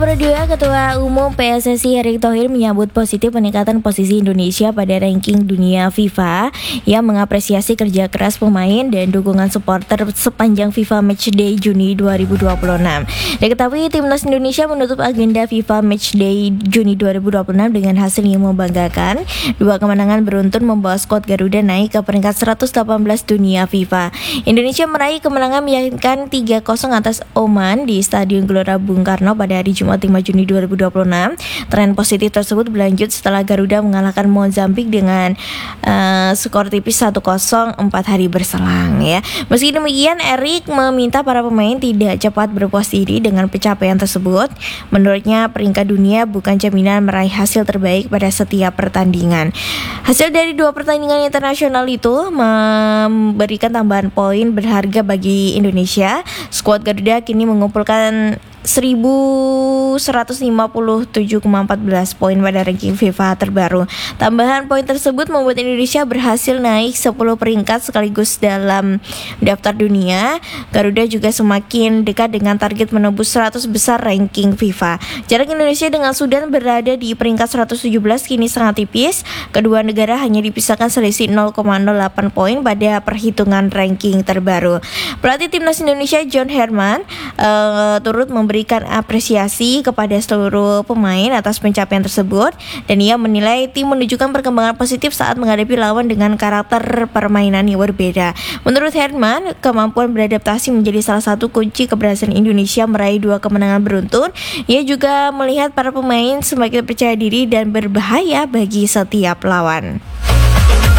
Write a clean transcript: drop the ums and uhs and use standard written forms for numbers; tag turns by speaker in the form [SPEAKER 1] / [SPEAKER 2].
[SPEAKER 1] Kedua, Ketua Umum PSSI Erick Thohir menyambut positif peningkatan posisi Indonesia pada ranking dunia FIFA yang mengapresiasi kerja keras pemain dan dukungan supporter sepanjang FIFA Matchday Juni 2026. Diketahui timnas Indonesia menutup agenda FIFA Matchday Juni 2026 dengan hasil yang membanggakan. 2 kemenangan beruntun membawa skuad Garuda naik ke peringkat 118 dunia FIFA. Indonesia meraih kemenangan meyakinkan 3-0 atas Oman di Stadion Gelora Bung Karno pada hari Jumat 5 Juni 2026. Tren positif tersebut berlanjut setelah Garuda mengalahkan Mozambik dengan skor tipis 1-0 4 hari berselang ya. Meski demikian, Erick meminta para pemain tidak cepat berpuas diri dengan pencapaian tersebut. Menurutnya, peringkat dunia bukan jaminan meraih hasil terbaik pada setiap pertandingan. Hasil dari 2 pertandingan internasional itu memberikan tambahan poin berharga bagi Indonesia. Skuad Garuda kini mengumpulkan 1.157,14 poin pada ranking FIFA terbaru. Tambahan poin tersebut membuat Indonesia berhasil naik 10 peringkat sekaligus dalam daftar dunia. Garuda juga semakin dekat dengan target menembus 100 besar ranking FIFA. Jarak Indonesia dengan Sudan berada di peringkat 117 kini sangat tipis. Kedua negara hanya dipisahkan selisih 0,08 poin pada perhitungan ranking terbaru. Pelatih timnas Indonesia John Herman turut memberikan apresiasi kepada seluruh pemain atas pencapaian tersebut, dan ia menilai tim menunjukkan perkembangan positif saat menghadapi lawan dengan karakter permainan yang berbeda. Menurut Herman, kemampuan beradaptasi menjadi salah satu kunci keberhasilan Indonesia meraih 2 kemenangan beruntun. Ia juga melihat para pemain semakin percaya diri dan berbahaya bagi setiap lawan.